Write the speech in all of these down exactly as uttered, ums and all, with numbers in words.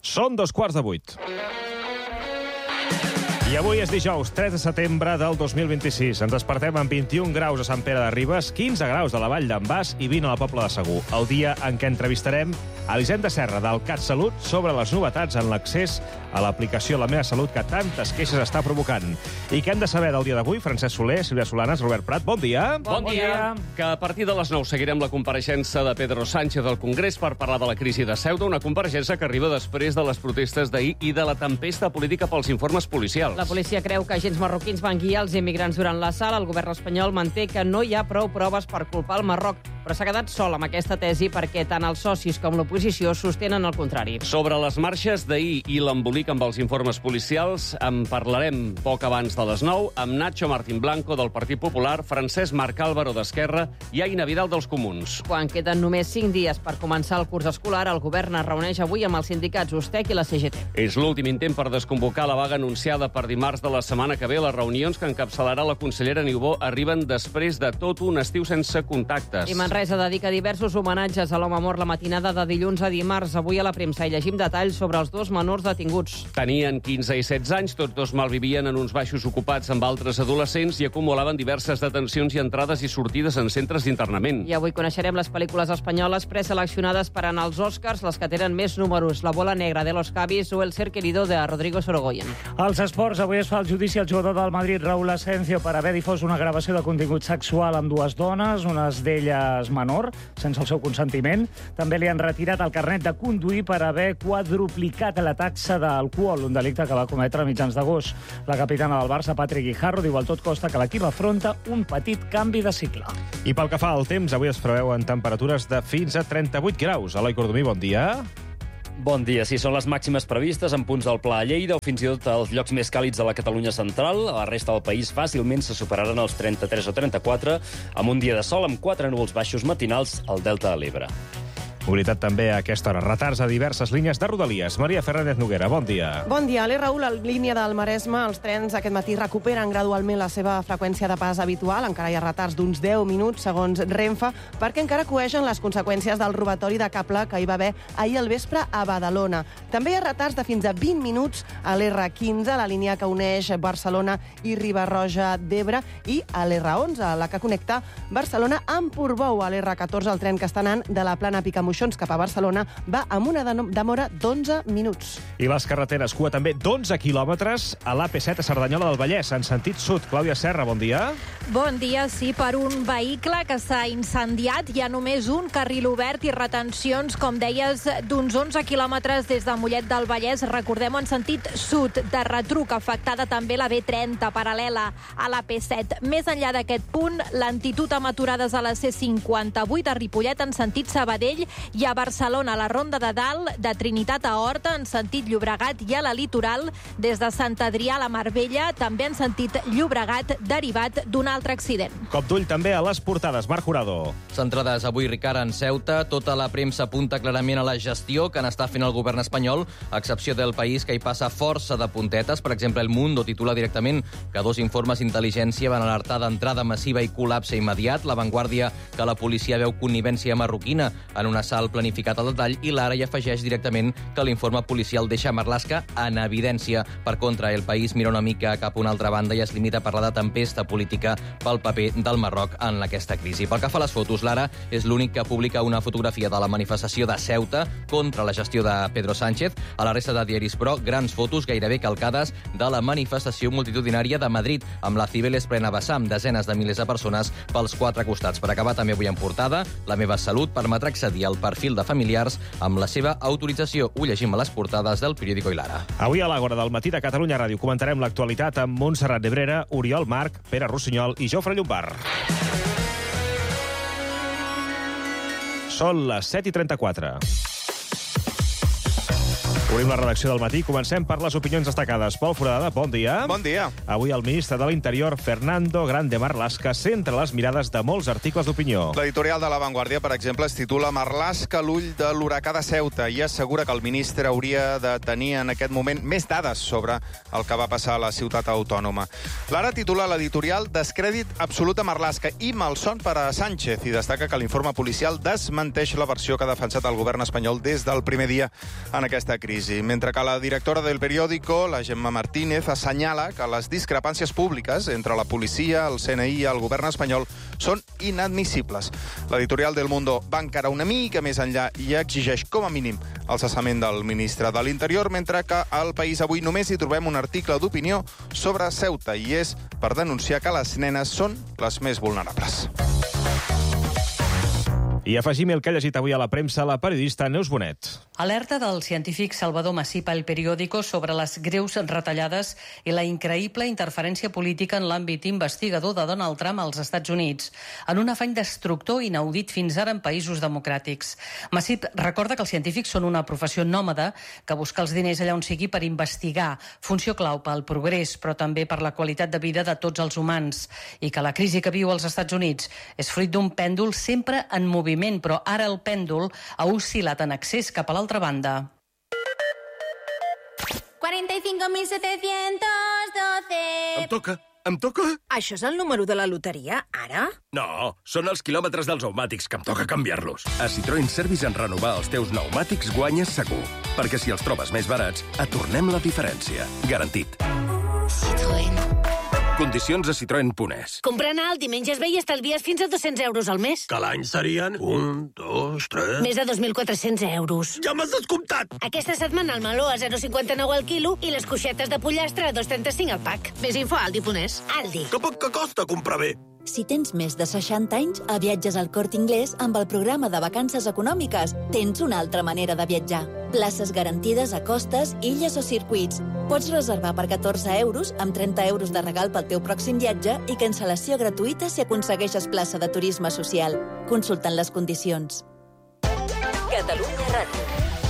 Són dos quarts de vuit. I avui és dijous, tres de setembre del dos mil vint-i-sis. Ens despertem amb vint-i-un graus a Sant Pere de Ribes, quinze graus a la Vall d'en Bas i vint a la Pobla de Segur. El dia en què entrevistarem a Elisenda Serra, del CatSalut, sobre les novetats en l'accés a l'aplicació La Meva Salut que tantes queixes està provocant. I què hem de saber del dia d'avui? Francesc Soler, Sílvia Solanas, Robert Prat, bon dia. Bon, bon dia. dia. Que a partir de les nou seguirem la compareixença de Pedro Sánchez al Congrés per parlar de la crisi de Ceuta, una compareixença que arriba després de les protestes d'ahir i de la tempesta política pels informes policials. La policia creu que agents marroquins van guiar els immigrants durant l'assalt. El govern espanyol manté que no hi ha prou proves per culpar el Marroc, però s'ha quedat sol amb aquesta tesi perquè tant els socis com l'oposició sostenen el contrari. Sobre les marxes d'ahir i l'embolic amb els informes policials en parlarem poc abans de les nou amb Nacho Martín Blanco del Partit Popular, Francesc Marc Álvaro d'Esquerra i Aina Vidal dels Comuns. Quan queden només cinc dies per començar el curs escolar, el govern es reuneix avui amb els sindicats Ustec i la C G T. És l'últim intent per desconvocar la vaga anunciada per dimarts de la setmana que ve. Les reunions que encapçalarà la consellera Niubó arriben després de tot un estiu sense contactes. I Manresa dedica diversos homenatges a l'home mort la matinada de dilluns a dimarts. Avui a la premsa hi llegim detalls sobre els dos menors detinguts. Tenien quinze i setze anys, tots dos malvivien en uns baixos ocupats amb altres adolescents i acumulaven diverses detencions i entrades i sortides en centres d'internament. I avui coneixerem les pel·lícules espanyoles preseleccionades per anar als Oscars, les que tenen més números, La bola negra de Los Cabis o El ser querido de Rodrigo Sorogoyen. Als esports, avui es fa el judici al jugador del Madrid, Raúl Asensio, per haver difós una gravació de contingut sexual amb dues dones, unes d'elles menor, sense el seu consentiment. També li han retirat el carnet de conduir per haver quadruplicat la taxa d'alcohol, un delicte que va cometre a mitjans d'agost. La capitana del Barça, Patrick Guijarro, diu al tot costa que l'equip afronta un petit canvi de cicle. I pel que fa al temps, avui es preveuen temperatures de fins a trenta-vuit graus. Eloi Cordomí, bon dia. Bon dia. Sí, són les màximes previstes en punts del Pla a Lleida o fins i tot als llocs més càlids de la Catalunya central. A la resta del país fàcilment se superaran els trenta-tres o trenta-quatre, amb un dia de sol amb quatre núvols baixos matinals al Delta de l'Ebre. Mobilitat també a aquesta hora. Retards a diverses línies de Rodalies. Maria Fernández Noguera, bon dia. Bon dia. L'E Raül, a la línia del Maresme, els trens aquest matí recuperen gradualment la seva freqüència de pas habitual. Encara hi ha retards d'uns deu minuts, segons Renfe, perquè encara coeixen les conseqüències del robatori de cable que hi va haver ahir al vespre a Badalona. També hi ha retards de fins a vint minuts a l'R quinze, la línia que uneix Barcelona i Riba-roja d'Ebre, i a l'R onze, la que connecta Barcelona amb Portbou. A l'R catorze, el tren que està anant de la Plana Picamoixons cap a Barcelona va amb una demora d'onze minuts. I les carreteres, cua també d'onze quilòmetres a l'A P set a Cerdanyola del Vallès, en sentit sud. Clàudia Serra, bon dia. Bon dia, sí, per un vehicle que s'ha incendiat. Hi ha només un carril obert i retencions, com deies, d'uns onze quilòmetres des de Mollet del Vallès. Recordem-ho en sentit sud, de retruc, afectada també la B trenta, paral·lela a l'A P set. Més enllà d'aquest punt, lentitud amb aturades a la C cinquanta-vuit, a Ripollet en sentit Sabadell, i a Barcelona, a la Ronda de Dalt, de Trinitat a Horta, en sentit Llobregat, i a la Litoral, des de Sant Adrià a la Marbella, també en sentit Llobregat, derivat d'un altre accident. Cop d'ull també a les portades. Marc Jurado. Centrades avui, Ricard, en Ceuta. Tota la premsa apunta clarament a la gestió que n'està fent el govern espanyol, a excepció del País, que hi passa força de puntetes. Per exemple, El Mundo titula directament que dos informes d'intel·ligència van alertar d'entrada massiva i col·lapse immediat. La Vanguardia, que la policia veu connivència marroquina en un assalt planificat al detall, i l'Ara hi afegeix directament que l'informe policial deixa Marlaska en evidència. Per contra, El País mira una mica cap a una altra banda i es limita a parlar de tempesta política pel paper del Marroc en aquesta crisi. Pel que fa a les fotos, l'Ara és l'únic que publica una fotografia de la manifestació de Ceuta contra la gestió de Pedro Sánchez. A la resta de diaris, però, grans fotos gairebé calcades de la manifestació multitudinària de Madrid, amb la Cibeles plena vessar, amb desenes de milers de persones pels quatre costats. Per acabar, també avui en portada, La Meva Salut permetrà accedir al perfil de familiars amb la seva autorització. Ho llegim a les portades del periòdico i l'Ara. Avui a l'Àgora del matí de Catalunya Ràdio comentarem l'actualitat amb Montserrat Nebrera, Oriol Marc, Pere Rossinyol i Jofre Llombard. Són les set i trenta-quatre. Obrim la redacció del matí. Comencem per les opinions destacades. Pol Foradada, bon dia. Bon dia. Avui el ministre de l'Interior, Fernando Grande Marlaska, centra les mirades de molts articles d'opinió. L'editorial de La Vanguardia, per exemple, es titula Marlaska, l'ull de l'huracà de Ceuta, i assegura que el ministre hauria de tenir en aquest moment més dades sobre el que va passar a la ciutat autònoma. L'Ara titula l'editorial Descrèdit absolut a Marlaska i malson per a Sánchez, i destaca que l'informe policial desmenteix la versió que ha defensat el govern espanyol des del primer dia en aquesta crisi. crisi, mentre que la directora del periòdico, la Gemma Martínez, assenyala que les discrepàncies públiques entre la policia, el C N I i el govern espanyol són inadmissibles. L'editorial del Mundo va encara una mica més enllà i exigeix, com a mínim, el cessament del ministre de l'Interior, mentre que al País avui només hi trobem un article d'opinió sobre Ceuta, i és per denunciar que les nenes són les més vulnerables. I afegim el que ha llegit avui a la premsa la periodista Neus Bonet. Alerta del científic Salvador Masip al Periódico sobre les greus retallades i la increïble interferència política en l'àmbit investigador de Donald Trump als Estats Units, en un afany destructor inaudit fins ara en països democràtics. Masip recorda que els científics són una professió nòmada que busca els diners allà on sigui per investigar, funció clau pel progrés, però també per la qualitat de vida de tots els humans, i que la crisi que viu als Estats Units és fruit d'un pèndol sempre en moviment, però ara el pèndol ha oscil·lat en excés cap a l'altra banda. cuarenta y cinco mil setecientos doce. Em toca, em toca? Això és el número de la loteria, ara? No, són els quilòmetres dels pneumàtics, que em toca canviar-los. A Citroën Service, en renovar els teus pneumàtics guanyes segur. Perquè si els trobes més barats, et tornem la diferència. Garantit. Citroën. Condicions a citroen punt es. Comprant alt i menges bé i estalvies fins a dos-cents euros al mes. Que l'any serien un, dos, tres... Més de dos mil quatre-cents euros. Ja m'has descomptat! Aquesta setmana el meló a zero coma cinquanta-nou al quilo i les coixetes de pollastre a dos coma trenta-cinc al pack. Més info a aldi punt es. Aldi. Que poc que costa comprar bé. Si tens més de seixanta anys, a Viatges al Corte Inglés, amb el programa de vacances econòmiques, tens una altra manera de viatjar. Places garantides a costes, illes o circuits. Pots reservar per catorze euros, amb trenta euros de regal pel teu pròxim viatge i cancel·lació gratuïta si aconsegueixes plaça de turisme social. Consultant les condicions. Catalunya Ràdio.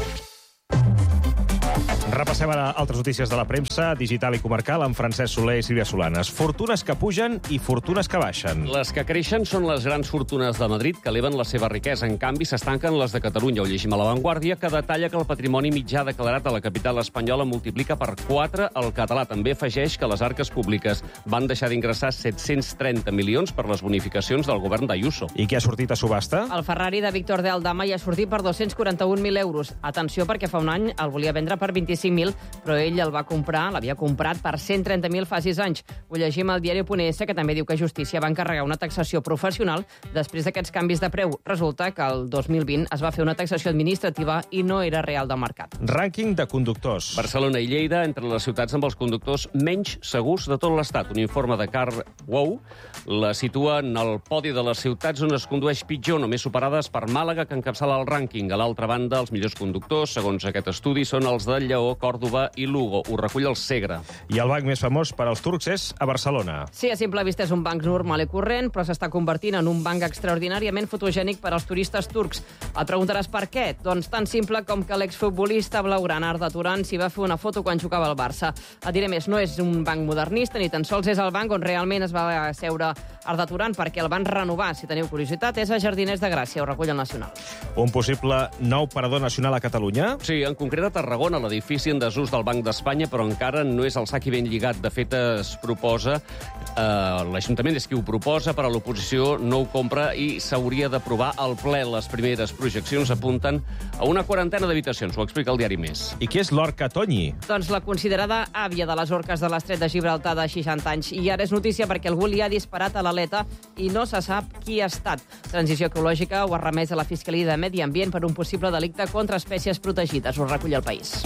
Repassem ara altres notícies de la premsa digital i comarcal amb Francesc Soler i Sílvia Solanes. Fortunes que pugen i fortunes que baixen. Les que creixen són les grans fortunes de Madrid, que eleven la seva riquesa. En canvi, s'estanquen les de Catalunya. Ho llegim a La Vanguardia, que detalla que el patrimoni mitjà declarat a la capital espanyola multiplica per quatre el català. També afegeix que les arques públiques van deixar d'ingressar set-cents trenta milions per les bonificacions del govern d'Ayuso. I què ha sortit a subhasta? El Ferrari de Víctor de Aldama ja ha sortit per dos-cents quaranta-un mil euros. Atenció, perquè fa un any el volia vendre per vint-i-cinc mil, però ell el va comprar, l'havia comprat per cent trenta mil fa sis anys. Ho llegim al diari Punt es, que també diu que Justícia va encarregar una taxació professional després d'aquests canvis de preu. Resulta que el dos mil vint es va fer una taxació administrativa i no era real del mercat. Rànquing de conductors. Barcelona i Lleida, entre les ciutats amb els conductors menys segurs de tot l'Estat. Un informe de CarWow la situa en el podi de les ciutats on es condueix pitjor, només superades per Màlaga, que encapçala el rànquing. A l'altra banda, els millors conductors, segons aquest estudi, són els de Lleó, Còrdova i Lugo. Ho recull el Segre. I el banc més famós per als turcs és a Barcelona. Sí, a simple vista és un banc normal i corrent, però s'està convertint en un banc extraordinàriament fotogènic per als turistes turcs. Et preguntaràs per què? Doncs tan simple com que l'exfutbolista blaugrana Arda Turan s'hi va fer una foto quan jugava al Barça. Et diré més, no és un banc modernista, ni tan sols és el banc on realment es va seure Arda Turan, perquè el van renovar. Si teniu curiositat, és a Jardiners de Gràcia, ho recull el Nacional. Un possible nou parador nacional a Catalunya? Sí, en concret a Tarragona, l'edifici en desús del Banc d'Espanya, però encara no és el sac i ben lligat. De fet, es proposa, eh, l'Ajuntament és qui ho proposa, però l'oposició no ho compra i s'hauria d'aprovar al ple. Les primeres projeccions apunten a una quarantena d'habitacions. Ho explica el diari Més. I què és l'Orca Toñi? Doncs la considerada àvia de les orques de l'estret de Gibraltar de seixanta anys. I ara és notícia perquè algú li ha disparat a l'aleta i no se sap qui ha estat. Transició Ecològica ho ha remès a la Fiscalia de Medi Ambient per un possible delicte contra espècies protegides. Ho recull el País.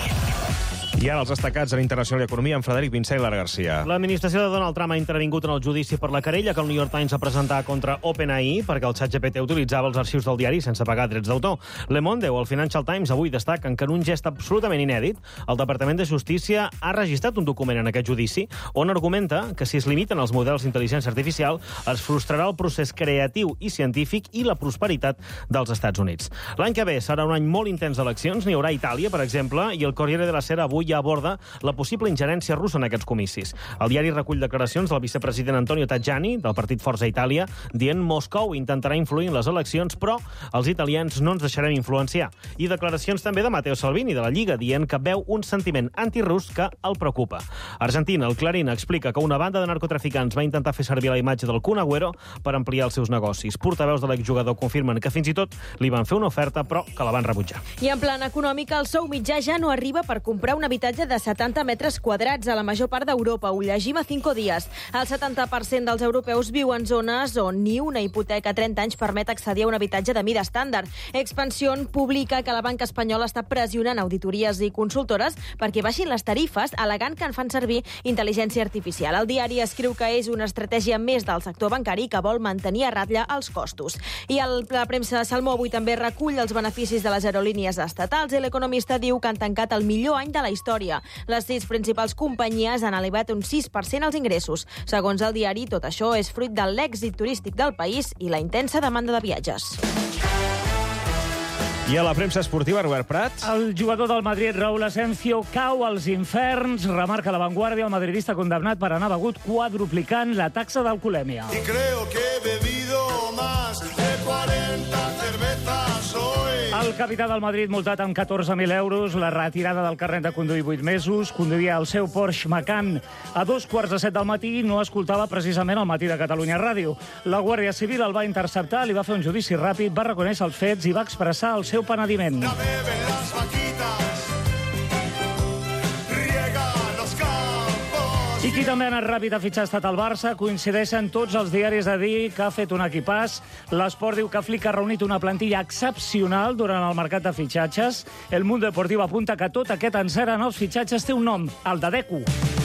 I ara els destacats en Internacional i Economia amb Frederic Vincent i Lara Garcia. L'administració de Donald Trump ha intervingut en el judici per la querella que el New York Times va presentar contra OpenAI perquè el ChatGPT utilitzava els arxius del diari sense pagar drets d'autor. Le Monde o el Financial Times avui destaquen que en un gest absolutament inèdit, el Departament de Justícia ha registrat un document en aquest judici on argumenta que si es limiten els models d'intel·ligència artificial es frustrarà el procés creatiu i científic i la prosperitat dels Estats Units. L'any que ve serà un any molt intens d'eleccions. N'hi haurà a Itàlia, per exemple, i el Corriere della Sera avui ja aborda la possible ingerència russa en aquests comicis. El diari recull declaracions del vicepresident Antonio Tajani, del partit Forza Itàlia, dient Moscou intentarà influir en les eleccions, però els italians no ens deixarem influenciar. I declaracions també de Matteo Salvini, de la Lliga, dient que veu un sentiment antirus que el preocupa. Argentina, el Clarín explica que una banda de narcotraficants va intentar fer servir la imatge del Kun Agüero per ampliar els seus negocis. Portaveus de l'exjugador confirmen que fins i tot li van fer una oferta, però que la van rebutjar. I en plan econòmic, el sou mitjà ja no arriba per comprar un habitatge de setanta metres quadrats a la major part d'Europa. Ho llegim a Cinco Días. El setanta per cent dels europeus viu en zones on ni una hipoteca a trenta anys permet accedir a un habitatge de mida estàndard. Expansión publica que la banca espanyola està pressionant auditories i consultores perquè baixin les tarifes, al·legant que en fan servir intel·ligència artificial. El diari escriu que és una estratègia més del sector bancari que vol mantenir a ratlla els costos. I el, la premsa de Salmó avui també recull els beneficis de les aerolínies estatals i l'economista diu que han tancat el millor any de la història. Les sis principals companyies han elevat un sis per cent els ingressos. Segons el diari, tot això és fruit de l'èxit turístic del país i la intensa demanda de viatges. I a la premsa esportiva, Robert Prats. El jugador del Madrid, Raúl Asensio, cau als inferns. Remarca La Vanguardia, el madridista condemnat per anar begut quadruplicant la taxa d'alcoholèmia. Y creo que he bebido más de cuarenta cervezas hoy. El capità del Madrid multat amb catorze mil euros, la retirada del carnet de conduir vuit mesos, conduïa el seu Porsche Macan a dos quarts de set del matí i no escoltava precisament el Matí de Catalunya Ràdio. La Guàrdia Civil el va interceptar, li va fer un judici ràpid, va reconèixer els fets i va expressar el seu penediment. I qui també ha anat ràpid a fitxar ha estat el Barça. Coincideixen tots els diaris a dir que ha fet un equipàs. L'Esport diu que Flick ha reunit una plantilla excepcional durant el mercat de fitxatges. El Mundo Deportiu apunta que tot aquest encert en els fitxatges té un nom, el de Deco.